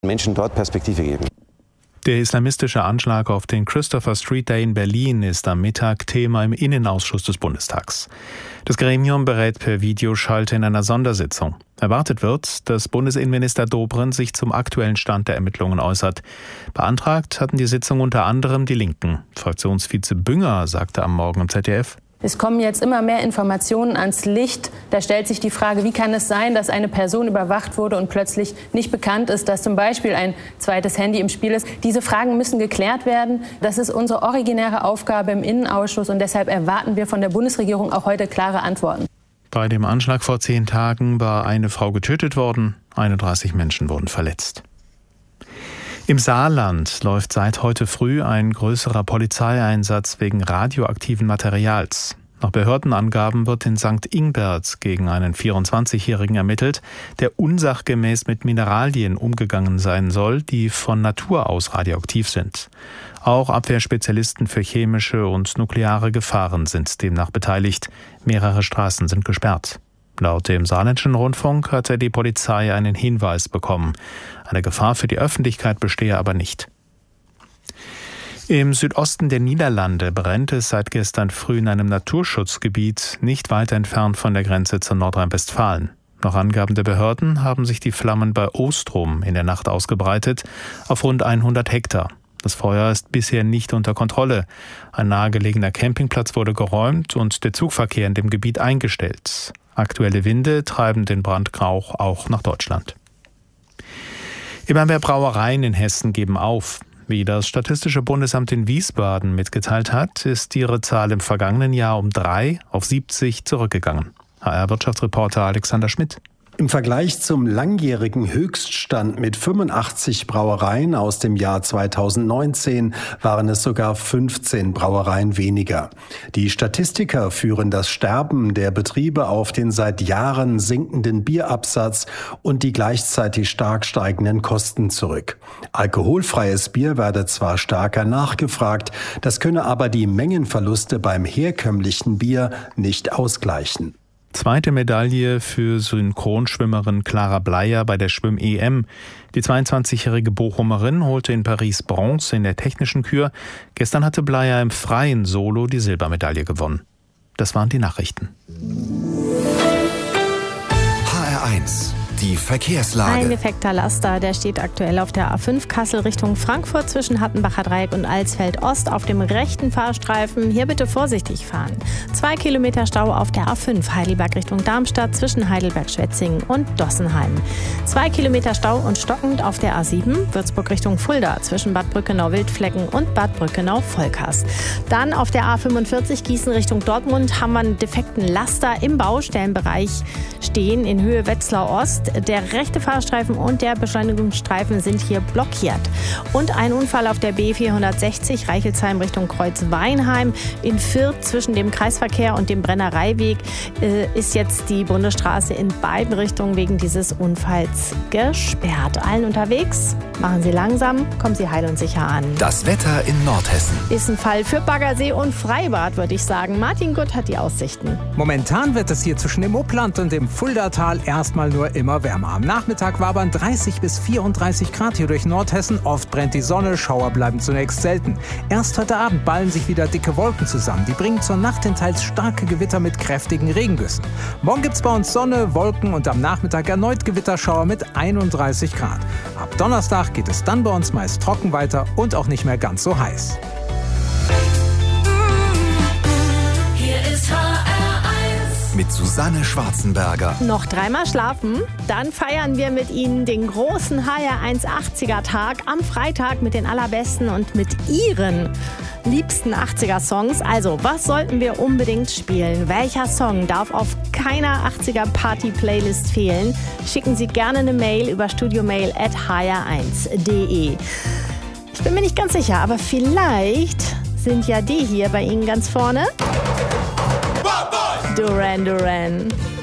Menschen dort Perspektive geben. Der islamistische Anschlag auf den Christopher Street Day in Berlin ist am Mittag Thema im Innenausschuss des Bundestags. Das Gremium berät per Videoschalte in einer Sondersitzung. Erwartet wird, dass Bundesinnenminister Dobrindt sich zum aktuellen Stand der Ermittlungen äußert. Beantragt hatten die Sitzung unter anderem die Linken. Fraktionsvize Bünger sagte am Morgen im ZDF: Es kommen jetzt immer mehr Informationen ans Licht. Da stellt sich die Frage, wie kann es sein, dass eine Person überwacht wurde und plötzlich nicht bekannt ist, dass zum Beispiel ein zweites Handy im Spiel ist. Diese Fragen müssen geklärt werden. Das ist unsere originäre Aufgabe im Innenausschuss und deshalb erwarten wir von der Bundesregierung auch heute klare Antworten. Bei dem Anschlag vor 10 Tagen war eine Frau getötet worden, 31 Menschen wurden verletzt. Im Saarland läuft seit heute früh ein größerer Polizeieinsatz wegen radioaktiven Materials. Nach Behördenangaben wird in St. Ingbert gegen einen 24-Jährigen ermittelt, der unsachgemäß mit Mineralien umgegangen sein soll, die von Natur aus radioaktiv sind. Auch Abwehrspezialisten für chemische und nukleare Gefahren sind demnach beteiligt. Mehrere Straßen sind gesperrt. Laut dem Saarländischen Rundfunk hatte die Polizei einen Hinweis bekommen. Eine Gefahr für die Öffentlichkeit bestehe aber nicht. Im Südosten der Niederlande brennt es seit gestern früh in einem Naturschutzgebiet, nicht weit entfernt von der Grenze zu Nordrhein-Westfalen. Nach Angaben der Behörden haben sich die Flammen bei Ostrom in der Nacht ausgebreitet, auf rund 100 Hektar. Das Feuer ist bisher nicht unter Kontrolle. Ein nahegelegener Campingplatz wurde geräumt und der Zugverkehr in dem Gebiet eingestellt. Aktuelle Winde treiben den Brandrauch auch nach Deutschland. Immer mehr Brauereien in Hessen geben auf. Wie das Statistische Bundesamt in Wiesbaden mitgeteilt hat, ist ihre Zahl im vergangenen Jahr um 3 auf 70 zurückgegangen. HR-Wirtschaftsreporter Alexander Schmidt. Im Vergleich zum langjährigen Höchststand mit 85 Brauereien aus dem Jahr 2019 waren es sogar 15 Brauereien weniger. Die Statistiker führen das Sterben der Betriebe auf den seit Jahren sinkenden Bierabsatz und die gleichzeitig stark steigenden Kosten zurück. Alkoholfreies Bier werde zwar stärker nachgefragt, das könne aber die Mengenverluste beim herkömmlichen Bier nicht ausgleichen. Zweite Medaille für Synchronschwimmerin Clara Bleier bei der Schwimm-EM. Die 22-jährige Bochumerin holte in Paris Bronze in der technischen Kür. Gestern hatte Bleier im freien Solo die Silbermedaille gewonnen. Das waren die Nachrichten. HR1, die Verkehrslage. Ein defekter Laster, der steht aktuell auf der A5 Kassel Richtung Frankfurt zwischen Hattenbacher Dreieck und Alsfeld Ost auf dem rechten Fahrstreifen. Hier bitte vorsichtig fahren. 2 Kilometer Stau auf der A5 Heidelberg Richtung Darmstadt zwischen Heidelberg-Schwetzingen und Dossenheim. 2 Kilometer Stau und stockend auf der A7 Würzburg Richtung Fulda zwischen Bad Brückenau-Wildflecken und Bad Brückenau-Volkers. Dann auf der A45 Gießen Richtung Dortmund haben wir einen defekten Laster im Baustellenbereich stehen in Höhe Wetzlar Ost. Der rechte Fahrstreifen und der Beschleunigungsstreifen sind hier blockiert. Und ein Unfall auf der B460 Reichelsheim Richtung Kreuzweinheim. In Fürth zwischen dem Kreisverkehr und dem Brennereiweg ist jetzt die Bundesstraße in beiden Richtungen wegen dieses Unfalls gesperrt. Allen unterwegs, machen Sie langsam, kommen Sie heil und sicher an. Das Wetter in Nordhessen. Ist ein Fall für Baggersee und Freibad, würde ich sagen. Martin Gutt hat die Aussichten. Momentan wird es hier zwischen dem Upland und dem Fuldatal erstmal nur immer wärmer. Am Nachmittag wabern 30 bis 34 Grad hier durch Nordhessen. Oft brennt die Sonne, Schauer bleiben zunächst selten. Erst heute Abend ballen sich wieder dicke Wolken zusammen. Die bringen zur Nacht hin teils starke Gewitter mit kräftigen Regengüssen. Morgen gibt's bei uns Sonne, Wolken und am Nachmittag erneut Gewitterschauer mit 31 Grad. Ab Donnerstag geht es dann bei uns meist trocken weiter und auch nicht mehr ganz so heiß. Mit Susanne Schwarzenberger. Noch 3-mal schlafen, dann feiern wir mit Ihnen den großen HR1 80er Tag am Freitag mit den allerbesten und mit Ihren liebsten 80er-Songs. Also, was sollten wir unbedingt spielen? Welcher Song darf auf keiner 80er-Party-Playlist fehlen? Schicken Sie gerne eine Mail über studiomail@hr1.de. Ich bin mir nicht ganz sicher, aber vielleicht sind ja die hier bei Ihnen ganz vorne. Duran Duran.